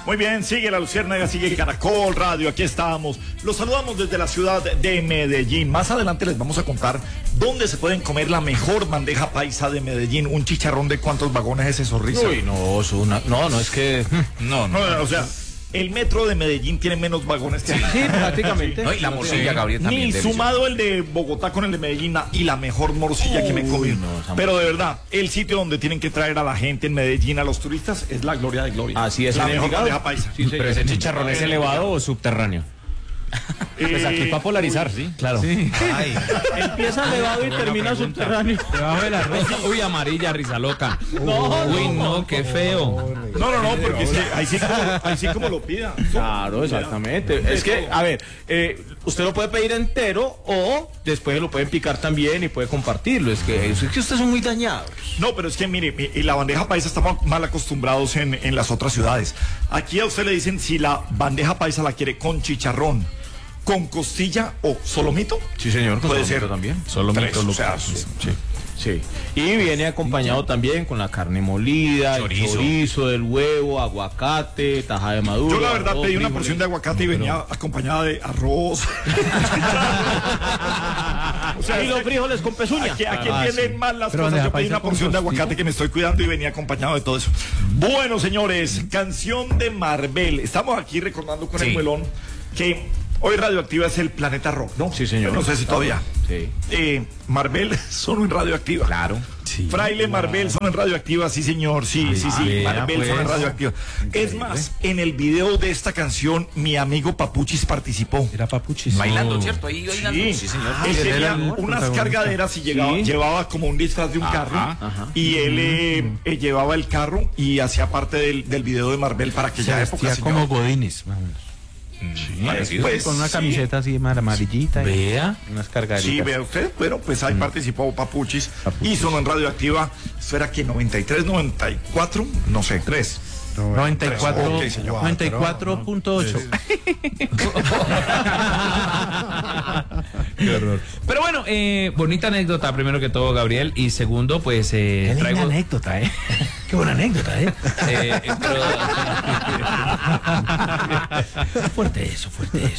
Muy bien, sigue La Luciérnaga, sigue Caracol Radio, aquí estamos. Los saludamos desde la ciudad de Medellín. Más adelante les vamos a contar dónde se pueden comer la mejor bandeja paisa de Medellín. Un chicharrón de cuántos vagones es eso, Risa. Uy, no, es que... No, o sea, el metro de Medellín tiene menos vagones que... Sí, prácticamente. No, y la morcilla, Gabriel, también. Ni deliciosa. sumado el de Bogotá con el de Medellín y la mejor morcilla que me he comido. Pero de verdad, el sitio donde tienen que traer a la gente en Medellín, a los turistas, es la gloria de gloria. Así es. La mejor bandeja paisa. Sí, pero ese chicharrón es elevado o subterráneo. Pues aquí para polarizar, sí, claro. Sí. Ay, Empieza elevado y termina subterráneo. Debajo de la rosa. Uy, amarilla, risa loca. Uy, no, qué feo. No, porque es que ahí sí como lo pida. Claro, exactamente. Es que, a ver, usted lo puede pedir entero o después lo pueden picar también y puede compartirlo. Es que ustedes son muy dañados. No, pero es que mire, y la bandeja paisa estamos mal acostumbrados en las otras ciudades. Aquí a usted le dicen si la bandeja paisa la quiere con chicharrón, con costilla o solomito. Sí, señor. Puede ser también. Solomito, o sea, Sí. Y viene acompañado también con la carne molida, chorizo del huevo, aguacate, taja de maduro. Yo la verdad pedí una porción de aguacate y venía acompañada de arroz. O sea, y los frijoles con pezuña. Aquí entienden mal las cosas. Yo pedí una porción de aguacate que me estoy cuidando y venía acompañado de todo eso. Bueno, señores, canción de Marvel. Estamos aquí recordando con el muelón que hoy Radioactiva es el Planeta Rock, ¿no? Sí, señor. No sé si todavía. Sí. Marvel sonó en Radioactiva. Claro. Sí, Fraile Marvel sonó en Radioactiva, sí señor, sí. Marvel sonó en Radioactiva. Es más, en el video de esta canción, mi amigo Papuchis participó. Era Papuchis. bailando, ¿cierto? Ahí bailando. Sí, señor. Él tenía unas cargaderas y llevaba como un disfraz de un carro. Y él llevaba el carro y hacía parte del video de Marvel para aquella época. Como Godínez, más o menos. Pues, con una camiseta así amarillita. Vea. Unas cargaditas. Sí, vea usted. Bueno, pues ahí participó Papuchis. Y sonó en Radioactiva. Eso era que 93, 94, no sé, 3. 94, Okay, señor. 94.8. Qué horror. Pero bueno, bonita anécdota, primero que todo, Gabriel. Y segundo, pues Qué anécdota, Qué buena anécdota, Fuerte eso.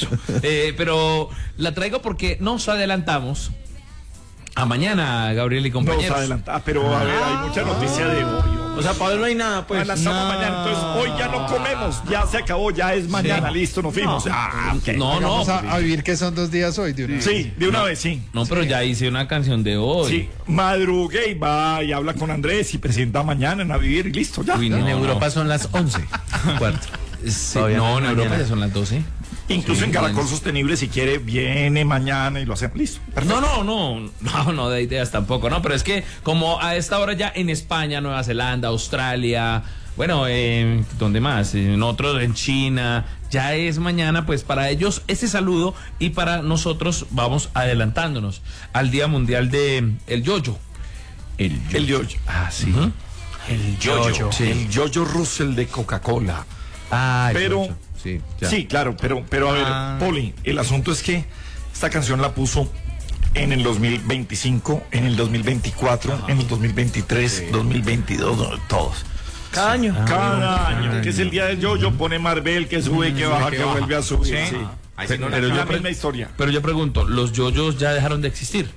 pero la traigo porque nos adelantamos a mañana, Gabriel y compañeros. Nos adelanta, pero a ver, hay mucha noticia de hoy. O sea, para hoy no hay nada, pues. Lanzamos mañana, entonces hoy ya no comemos, ya se acabó, ya es mañana, listo, nos fuimos. No. Vamos a vivir que son 2 días hoy, de una vez. Sí, de una vez, sí. No, pero ya hice una canción de hoy. Sí, madrugué y va y habla con Andrés y presenta mañana en A Vivir y listo, ya. Uy, En Europa son las 11. Cuarto. Sí, no, en Europa ya son las 12. Incluso en Caracol Sostenible, si quiere, viene mañana y lo hacemos. Listo. Perfecto. No, de ideas tampoco, no, pero es que como a esta hora ya en España, Nueva Zelanda, Australia, bueno, ¿dónde más? En otros, en China, ya es mañana, pues para ellos ese saludo y para nosotros vamos adelantándonos al Día Mundial de el Yoyo. El yoyo. Ah, sí. El yoyo. Sí. El yoyo Russell de Coca-Cola. Ah, Pero, yoyo. Sí, ya. sí, claro, pero a ver, Poli, el asunto es que esta canción la puso en el 2025, en el 2024, en el 2023, 2022, todos. Cada año. Cada año, que es el día del yoyo, pone Marvel, que sube, que baja, que vuelve a subir. Sí. Pero la misma historia. Pero yo pregunto, ¿los yoyos ya dejaron de existir?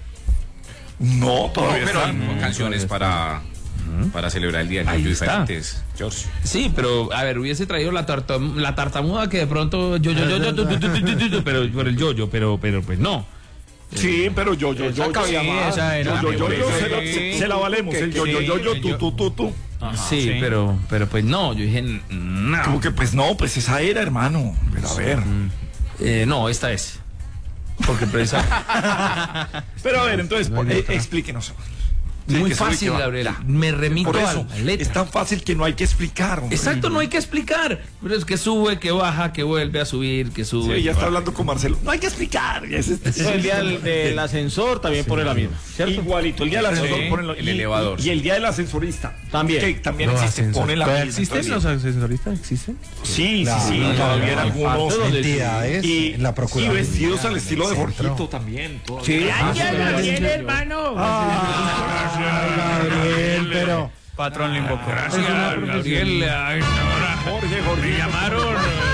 No, todavía Pero hay están. canciones para celebrar el día Ahí de está. diferentes, George. Sí, pero a ver, hubiese traído la tartamuda que de pronto pero por el yoyo, pero pues no. Sí, pero yo, esa era. se la valemos, el yo, tú. Sí, pero pues no, yo dije, no. Como que pues no, pues esa era, hermano. Pero a ver. No, esta es. Porque Pero a ver, entonces, explíquenos. Muy que fácil, que va. Gabriel. Me remito Por a eso, la letra. es tan fácil que no hay que explicar. Hombre. Exacto, no hay que explicar. Pero es que sube, que baja, que vuelve a subir, que sube. Sí, ya está hablando con Marcelo. No hay que explicar. El día del ascensor también pone la misma, ¿cierto? Igualito, el día del ascensor Sí, pone el elevador. Y el día del ascensorista. También. Que también existe, pone la misma. ¿Existen Entonces, los ascensoristas? ¿Existen? Sí, todavía en algunos. Entidades, Y la Procuraduría. vestidos al estilo de Jorgito también. Sí. hermano! Gabriel, pero... Patrón le invocó. Gracias, Gabriel. Jorge. Me llamaron.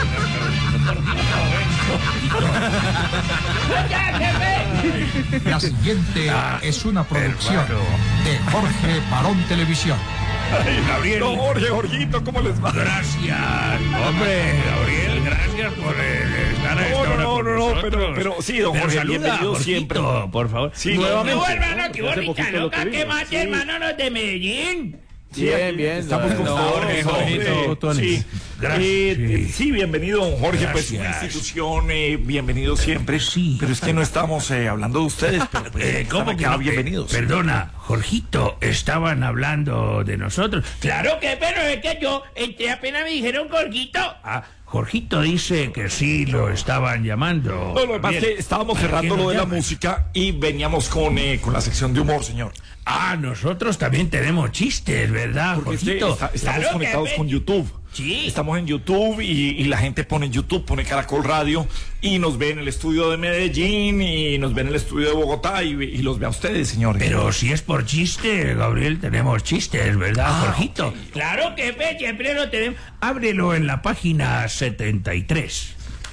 La siguiente es una producción de Jorge Barón Televisión. Gabriel. No, Jorgito, ¿cómo les va? Gracias. Hombre, Gabriel, gracias por estar a esta hora con nosotros. pero sí, don Jorge, saluda, bienvenido Jorgito, siempre. por favor. Sí, nuevamente. no, hermano, qué hace bonita poquito lo loca, que qué vimos. más, Sí. hermano, los de Medellín. Bien, estamos con Jorge, Jorgito. Sí. Gracias. Sí, bienvenido, don Jorge, pues una Gracias. institución, bienvenido siempre. Sí. Pero es que no estamos hablando de ustedes, pero pues, ¿Cómo que acá, no? bienvenidos. Perdona, Jorgito, estaban hablando de nosotros. Claro que, pero es que yo entré apenas me dijeron Jorgito. Ah, Jorgito dice que sí lo estaban llamando. No, lo que pasa es que estábamos cerrando lo de la música y veníamos con la sección de humor, señor. Ah, nosotros también tenemos chistes, ¿verdad, Porque Jorgito? estamos Claro que conectados con YouTube. Sí. Estamos en YouTube y la gente pone en YouTube, pone Caracol Radio y nos ve en el estudio de Medellín y nos ve en el estudio de Bogotá y los ve a ustedes, señores. Pero si es por chiste, Gabriel, tenemos chistes, ¿verdad, Jorgito? ok. Claro que siempre lo tenemos. Ábrelo en la página 73.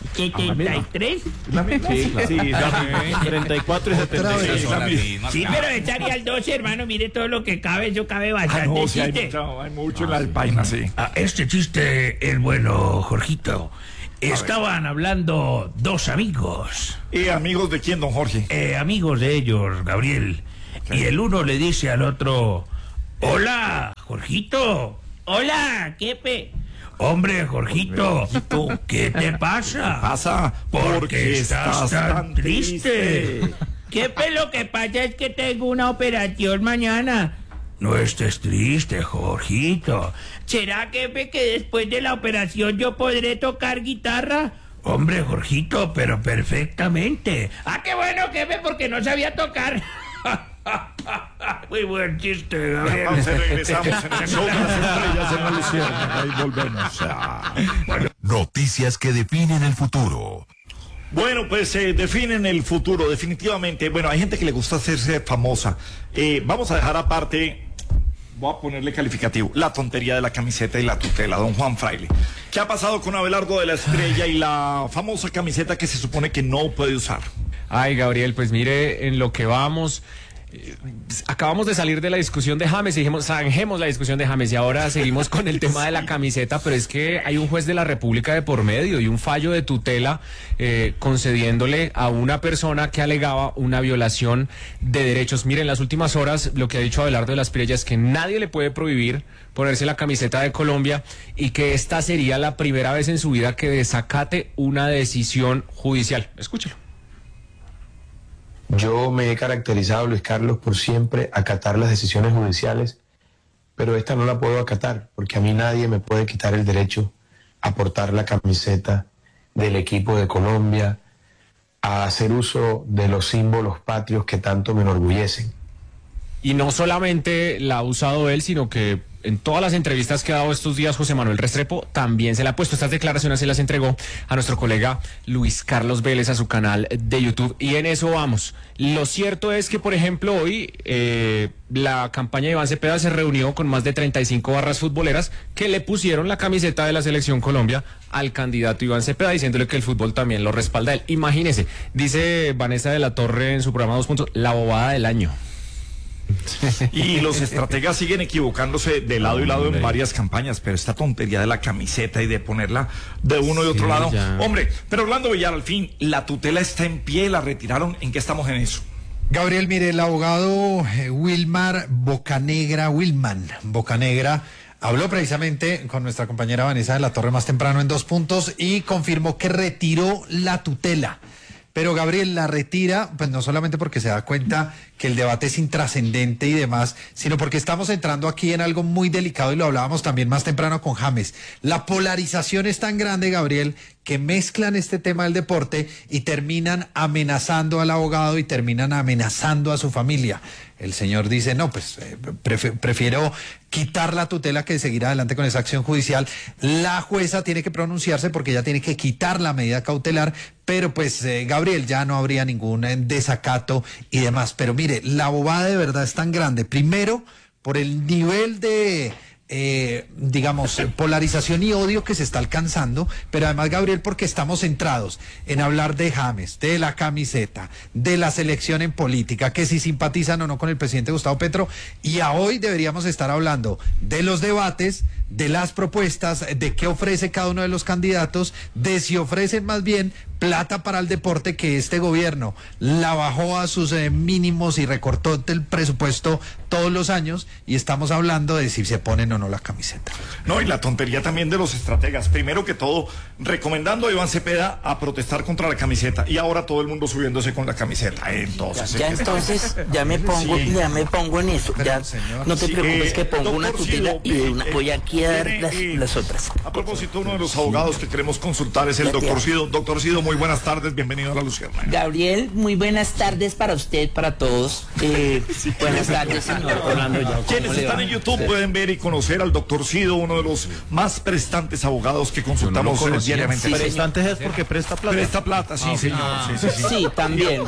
¿73? Sí, 34 y Otra vez. es la misma. Sí, pero estaría el 12, hermano. Mire todo lo que cabe. Eso cabe bastante. No, sí, chiste. hay mucho en la página, sí. Ah, este chiste es bueno, Jorgito. Estaban hablando dos amigos. ¿Amigos de quién, don Jorge? Amigos de ellos, Gabriel. Y el uno le dice al otro: Hola, Jorgito. Hola, Kepe. Hombre, Jorgito, ¿qué te pasa? Pasa Porque estás tan triste. Kepe, lo que pasa es que tengo una operación mañana. No estés triste, Jorgito. ¿Será, Kepe, que después de la operación yo podré tocar guitarra? Hombre, Jorgito, pero perfectamente. Ah, qué bueno, Kepe, porque no sabía tocar. Muy buen chiste, Gabriel. Entonces regresamos en el show de las estrellas en la Luciérnaga. Ahí volvemos. Noticias que definen el futuro. Bueno, pues definen el futuro, definitivamente. Bueno, hay gente que le gusta hacerse famosa. Vamos a dejar aparte, voy a ponerle calificativo, la tontería de la camiseta y la tutela, don Juan Fraile. ¿Qué ha pasado con Abelardo de la Estrella y la famosa camiseta que se supone que no puede usar? Ay, Gabriel, pues mire, en lo que vamos, acabamos de salir de la discusión de James y dijimos, zanjemos la discusión de James y ahora seguimos con el tema de la camiseta, pero es que hay un juez de la República de por medio y un fallo de tutela concediéndole a una persona que alegaba una violación de derechos. Miren, en las últimas horas lo que ha dicho Abelardo de la Espriella es que nadie le puede prohibir ponerse la camiseta de Colombia y que esta sería la primera vez en su vida que desacate una decisión judicial. Escúchelo. Yo me he caracterizado, Luis Carlos, por siempre acatar las decisiones judiciales, pero esta no la puedo acatar, porque a mí nadie me puede quitar el derecho a portar la camiseta del equipo de Colombia, a hacer uso de los símbolos patrios que tanto me enorgullecen. Y no solamente la ha usado él, sino que en todas las entrevistas que ha dado estos días José Manuel Restrepo también se le ha puesto. Estas declaraciones se las entregó a nuestro colega Luis Carlos Vélez a su canal de YouTube. Y en eso vamos. Lo cierto es que, por ejemplo, hoy la campaña de Iván Cepeda se reunió con más de 35 barras futboleras que le pusieron la camiseta de la Selección Colombia al candidato Iván Cepeda, diciéndole que el fútbol también lo respalda a él. Imagínese, dice Vanessa de la Torre en su programa 2 Puntos, la bobada del año. Y los estrategas siguen equivocándose de lado y lado en varias campañas, pero esta tontería de la camiseta y de ponerla de uno y otro lado. Ya. Hombre, pero Orlando Villar, al fin, la tutela está en pie, la retiraron. ¿En qué estamos en eso? Gabriel, mire, el abogado Wilman Bocanegra habló precisamente con nuestra compañera Vanessa de la Torre más temprano en 2 Puntos y confirmó que retiró la tutela. Pero Gabriel la retira, pues no solamente porque se da cuenta que el debate es intrascendente y demás, sino porque estamos entrando aquí en algo muy delicado y lo hablábamos también más temprano con James. La polarización es tan grande, Gabriel, que mezclan este tema del deporte y terminan amenazando al abogado y terminan amenazando a su familia. El señor dice, no, pues prefiero quitar la tutela que seguir adelante con esa acción judicial. La jueza tiene que pronunciarse porque ella tiene que quitar la medida cautelar, pero pues Gabriel, ya no habría ningún desacato y demás. Pero mire, la bobada de verdad es tan grande. Primero, por el nivel de digamos, polarización y odio que se está alcanzando, pero además, Gabriel, porque estamos centrados en hablar de James, de la camiseta, de la selección en política, que si simpatizan o no con el presidente Gustavo Petro, y a hoy deberíamos estar hablando de los debates, de las propuestas, de qué ofrece cada uno de los candidatos, de si ofrecen más bien plata para el deporte, que este gobierno la bajó a sus mínimos y recortó el presupuesto todos los años, y estamos hablando de si se ponen o no la camiseta. No, y la tontería también de los estrategas. Primero que todo, recomendando a Iván Cepeda a protestar contra la camiseta, y ahora todo el mundo subiéndose con la camiseta. Entonces, ya me pongo en eso. Ya, no te preocupes que pongo una tutela y voy aquí a dar las otras. A propósito, uno de los abogados que queremos consultar es el doctor Cido. Doctor Cido, muy buenas tardes, bienvenido a La Luciérnaga. Gabriel, muy buenas tardes para usted, para todos. Buenas tardes, señor Orlando. Quienes están en YouTube pueden ver y conocer al doctor Cido, uno de los más prestantes abogados que consultamos diariamente. Prestantes es porque presta plata. Presta plata, sí, señor. Sí, también,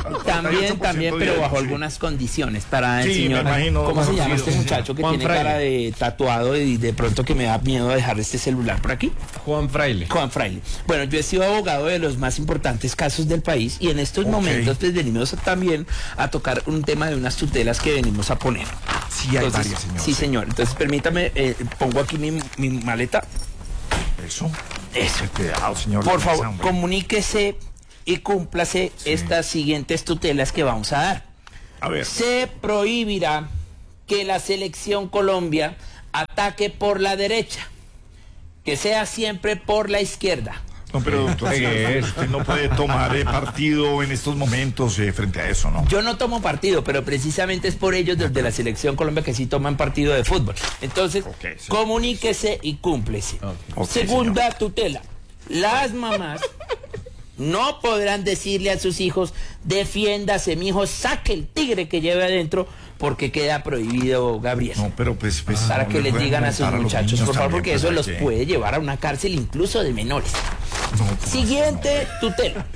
pero bajo algunas condiciones. Para el señor, me imagino, ¿cómo se llama este muchacho que tiene cara de tatuado y de pronto que me da miedo a dejar este celular por aquí? Juan Fraile. Bueno, yo he sido abogado de los más importantes casos del país, y en estos momentos pues venimos también a tocar un tema de unas tutelas que venimos a poner. Sí, hay varias, señor. Sí, señor. Entonces, permítame, pongo aquí mi maleta. Eso. Cuidado, señor. Por favor, comuníquese y cúmplase estas siguientes tutelas que vamos a dar. A ver. Se prohibirá que la selección Colombia ataque por la derecha, que sea siempre por la izquierda. No, pero doctor, usted no puede tomar partido en estos momentos frente a eso, ¿no? Yo no tomo partido, pero precisamente es por ellos desde la selección Colombia que sí toman partido de fútbol. Entonces, comuníquese y cúmplese. Segunda tutela. Las mamás no podrán decirle a sus hijos: defiéndase, mijo, saque el tigre que lleve adentro, porque queda prohibido, Gabriel. No, pero pues para no que les digan a sus muchachos, por favor, porque eso los puede puede llevar a una cárcel incluso de menores. Siguiente tutela.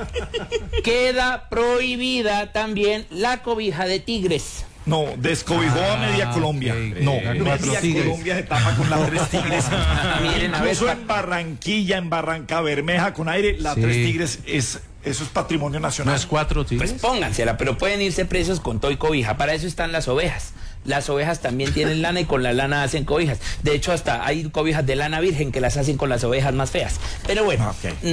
Queda prohibida también la cobija de tigres. No, descobijó a media Colombia. No, media Colombia se tapa con las tres tigres. Miren, a ver, incluso en Barranquilla, en Barranca Bermeja, con aire, las tres tigres eso es patrimonio nacional. ¿No es 4 tigres? Pues póngansela, pero pueden irse presos con todo y cobija. Para eso están las ovejas. Las ovejas también tienen lana y con la lana hacen cobijas. De hecho, hasta hay cobijas de lana virgen que las hacen con las ovejas más feas. Pero bueno.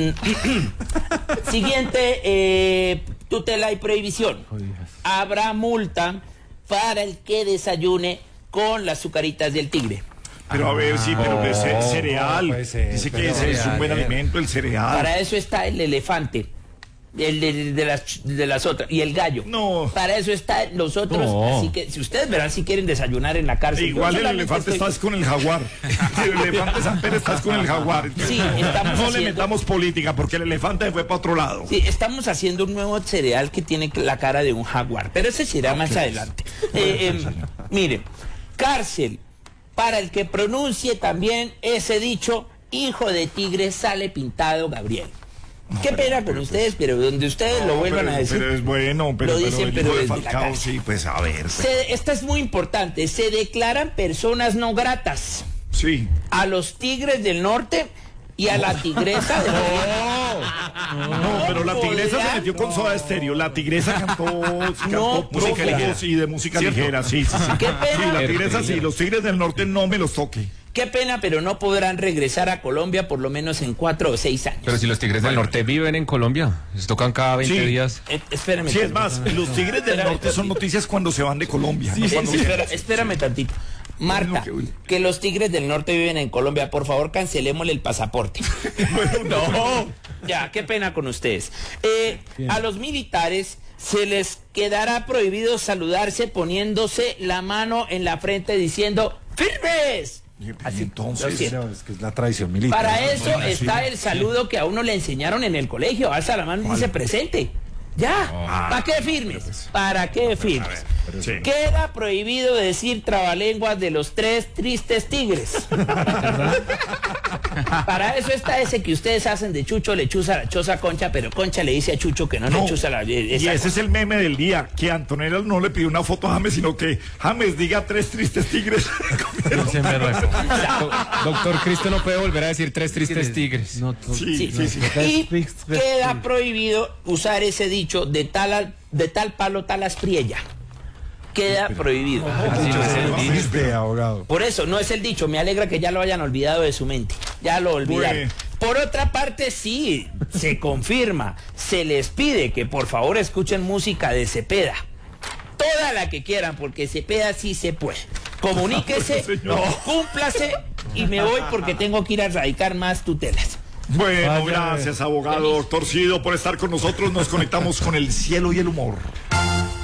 Siguiente tutela y prohibición. Habrá multa para el que desayune con las azucaritas del tigre. Pero a ver, sí, pero cereal. Dice que es un buen alimento el cereal. Para eso está el elefante. El de las otras. Y el gallo. No. Para eso están los otros. No. Así que si ustedes verán si quieren desayunar en la cárcel. Igual el elefante estás con el jaguar. El elefante San Pérez estás con el jaguar. Sí, no le metamos política porque el elefante fue para otro lado. Sí, estamos haciendo un nuevo cereal que tiene la cara de un jaguar. Pero ese será más adelante. Miren, cárcel para el que pronuncie también ese dicho: hijo de tigre sale pintado, Gabriel. Qué pena con ustedes, pero donde ustedes lo vuelvan a decir. Pero es bueno, pero lo dicen, pero desde Falcao, la casa. sí, pues a ver. Esta es muy importante. Se declaran personas no gratas. Sí. A los tigres del norte y a la tigresa del No, pero la tigresa se metió con Soda Stereo. La tigresa cantó música ligera. Sí, de música ligera, sí. Qué pena. Sí, la tigresa sí, los tigres del norte no me los toque. Qué pena, pero no podrán regresar a Colombia por lo menos en 4 o 6 años. Pero si los tigres del norte viven en Colombia, les tocan cada 20 días. Espérame. Sí, es más, los tigres del norte son noticias cuando se van de Colombia. Espérame tantito. Marta, que los tigres del norte viven en Colombia, por favor cancelémosle el pasaporte. No. Ya, qué pena con ustedes. A los militares se les quedará prohibido saludarse poniéndose la mano en la frente diciendo ¡firmes! Así, entonces, es que es la tradición militar. Para eso está el saludo que a uno le enseñaron en el colegio. Alza la mano y dice presente. Ya, ¿para qué firmes? ¿Para qué firmes? Queda prohibido decir trabalenguas de los 3 tristes tigres. Para eso está ese que ustedes hacen de Chucho le chuza la choza a Concha, pero Concha le dice a Chucho que no le chuza la... Y ese es el meme del día, que Antonella no le pidió una foto a James, sino que James diga 3 tristes tigres. Doctor Cristo no puede volver a decir 3 tristes tigres. Sí. Y queda prohibido usar ese dicho de tal palo tal aspriella. Queda prohibido. Abogado. Por eso, no es el dicho. Me alegra que ya lo hayan olvidado de su mente. Ya lo olvidaron. Por otra parte, sí, se confirma. Se les pide que por favor escuchen música de Cepeda. Toda la que quieran, porque Cepeda sí se puede. Comuníquese, cúmplase y me voy porque tengo que ir a radicar más tutelas. Bueno, gracias, abogado doctor Cido, por estar con nosotros. Nos conectamos con el cielo y el humor.